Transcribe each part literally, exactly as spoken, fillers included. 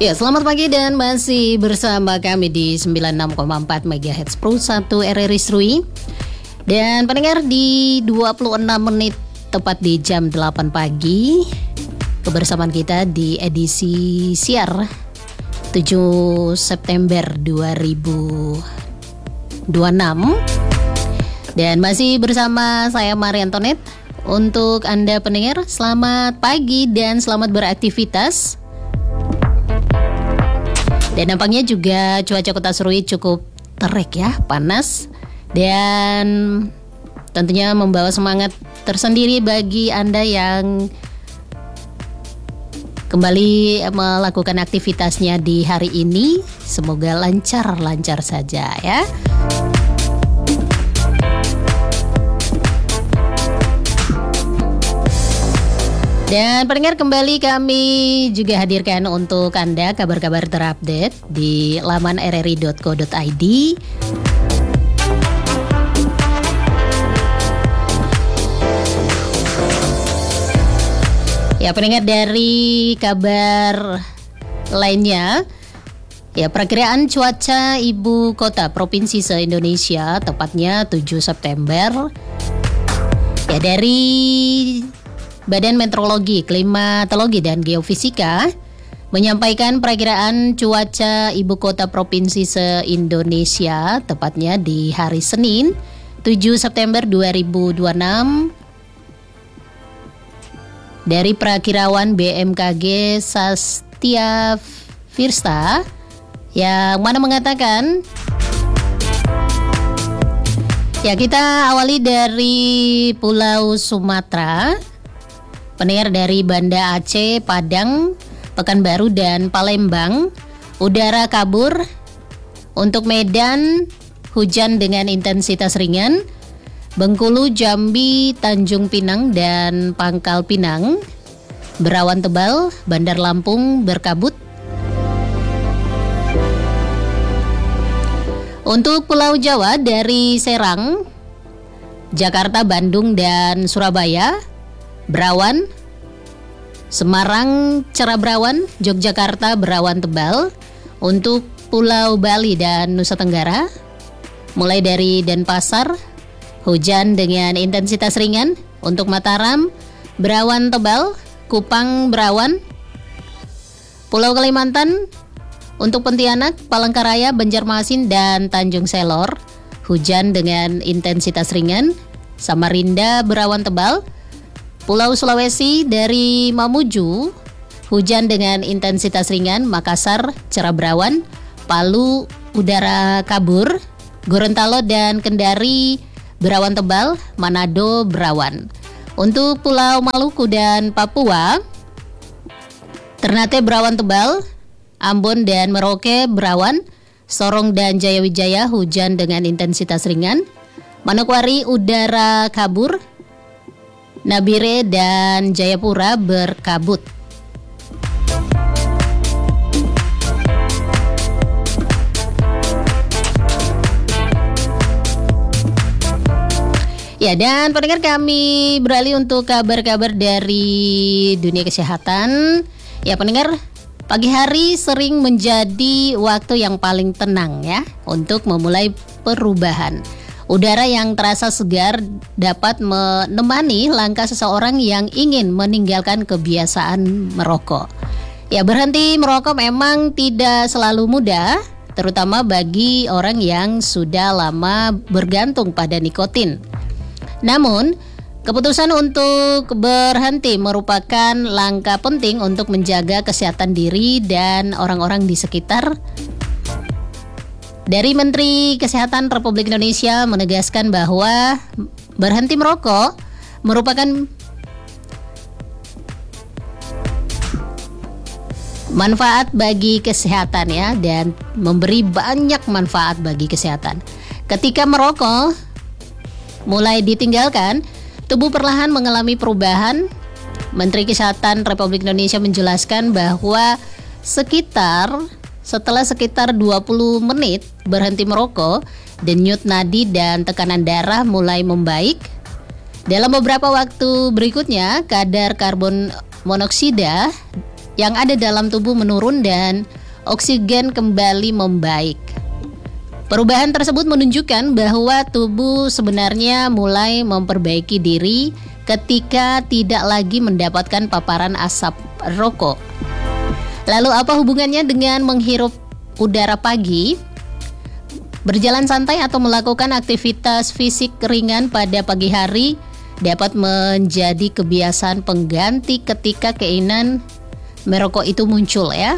Ya, selamat pagi dan masih bersama kami di sembilan puluh enam koma empat megahertz Pro satu R R I Serui. Dan pendengar, di dua puluh enam menit tepat di jam delapan pagi, kebersamaan kita di edisi siar tujuh September dua ribu dua puluh enam. Dan masih bersama saya Maria Antoinette. Untuk Anda pendengar, selamat pagi dan selamat beraktivitas. Dan nampaknya juga cuaca kota Serui cukup terik ya, panas. Dan tentunya membawa semangat tersendiri bagi Anda yang kembali melakukan aktivitasnya di hari ini. Semoga lancar-lancar saja ya. Dan pendengar, kembali kami juga hadirkan untuk Anda kabar-kabar terupdate di laman r r i dot co dot i d. Ya pendengar, dari kabar lainnya, ya perakiraan cuaca ibu kota provinsi se-Indonesia tepatnya tujuh September. Ya dari Badan Meteorologi, Klimatologi, dan Geofisika menyampaikan perakiraan cuaca ibu kota provinsi se-Indonesia tepatnya di hari Senin tujuh September dua ribu dua puluh enam dari perakirawan B M K G Sastia Firsta, yang mana mengatakan, ya kita awali dari Pulau Sumatera. Pendengar, dari Banda Aceh, Padang, Pekanbaru, dan Palembang, udara kabur. Untuk Medan, hujan dengan intensitas ringan. Bengkulu, Jambi, Tanjung Pinang, dan Pangkal Pinang, berawan tebal. Bandar Lampung berkabut. Untuk Pulau Jawa, dari Serang, Jakarta, Bandung, dan Surabaya, berawan. Semarang cerah berawan, Yogyakarta berawan tebal. Untuk Pulau Bali dan Nusa Tenggara, mulai dari Denpasar, hujan dengan intensitas ringan. Untuk Mataram, berawan tebal. Kupang berawan. Pulau Kalimantan, untuk Pontianak, Palangkaraya, Banjarmasin, dan Tanjung Selor, hujan dengan intensitas ringan. Samarinda berawan tebal. Pulau Sulawesi, dari Mamuju, hujan dengan intensitas ringan. Makassar cerah berawan. Palu udara kabur. Gorontalo dan Kendari berawan tebal. Manado berawan. Untuk Pulau Maluku dan Papua, Ternate berawan tebal. Ambon dan Merauke berawan. Sorong dan Jayawijaya hujan dengan intensitas ringan. Manokwari udara kabur. Nabire dan Jayapura berkabut. Ya, dan pendengar, kami beralih untuk kabar-kabar dari dunia kesehatan. Ya pendengar, pagi hari sering menjadi waktu yang paling tenang ya untuk memulai perubahan. Udara yang terasa segar dapat menemani langkah seseorang yang ingin meninggalkan kebiasaan merokok. Ya, berhenti merokok memang tidak selalu mudah, terutama bagi orang yang sudah lama bergantung pada nikotin. Namun, keputusan untuk berhenti merupakan langkah penting untuk menjaga kesehatan diri dan orang-orang di sekitar. Dari Menteri Kesehatan Republik Indonesia menegaskan bahwa berhenti merokok merupakan manfaat bagi kesehatan ya, dan memberi banyak manfaat bagi kesehatan. Ketika merokok mulai ditinggalkan, tubuh perlahan mengalami perubahan. Menteri Kesehatan Republik Indonesia menjelaskan bahwa sekitar Setelah sekitar dua puluh menit berhenti merokok, denyut nadi dan tekanan darah mulai membaik. Dalam beberapa waktu berikutnya, kadar karbon monoksida yang ada dalam tubuh menurun dan oksigen kembali membaik. Perubahan tersebut menunjukkan bahwa tubuh sebenarnya mulai memperbaiki diri ketika tidak lagi mendapatkan paparan asap rokok. Lalu apa hubungannya dengan menghirup udara pagi? Berjalan santai atau melakukan aktivitas fisik ringan pada pagi hari dapat menjadi kebiasaan pengganti ketika keinginan merokok itu muncul ya.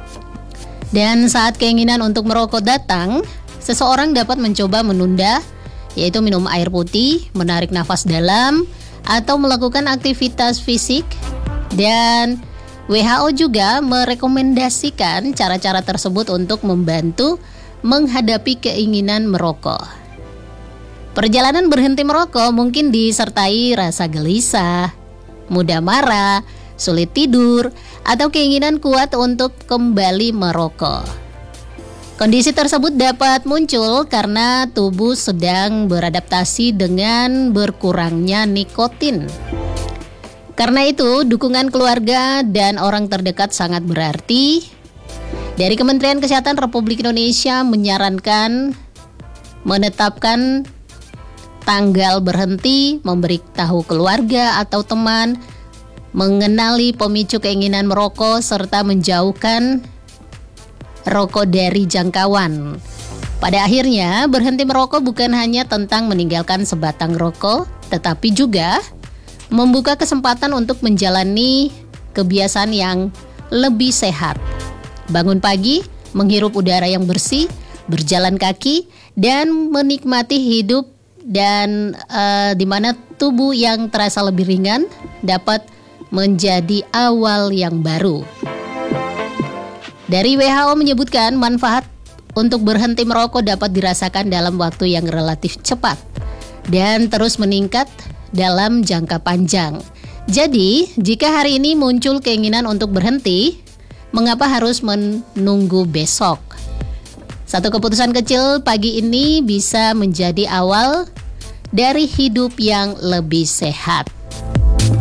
Dan saat keinginan untuk merokok datang, seseorang dapat mencoba menunda, yaitu minum air putih, menarik nafas dalam, atau melakukan aktivitas fisik. Dan W H O juga merekomendasikan cara-cara tersebut untuk membantu menghadapi keinginan merokok. Perjalanan berhenti merokok mungkin disertai rasa gelisah, mudah marah, sulit tidur, atau keinginan kuat untuk kembali merokok. Kondisi tersebut dapat muncul karena tubuh sedang beradaptasi dengan berkurangnya nikotin. Karena itu, dukungan keluarga dan orang terdekat sangat berarti. Dari Kementerian Kesehatan Republik Indonesia menyarankan menetapkan tanggal berhenti, memberitahu keluarga atau teman, mengenali pemicu keinginan merokok, serta menjauhkan rokok dari jangkauan. Pada akhirnya, berhenti merokok bukan hanya tentang meninggalkan sebatang rokok, tetapi juga membuka kesempatan untuk menjalani kebiasaan yang lebih sehat. Bangun pagi, menghirup udara yang bersih, berjalan kaki, dan menikmati hidup dan uh, di mana tubuh yang terasa lebih ringan dapat menjadi awal yang baru. Dari W H O menyebutkan manfaat untuk berhenti merokok dapat dirasakan dalam waktu yang relatif cepat dan terus meningkat dalam jangka panjang. Jadi, jika hari ini muncul keinginan untuk berhenti, mengapa harus menunggu besok? Satu keputusan kecil pagi ini bisa menjadi awal dari hidup yang lebih sehat.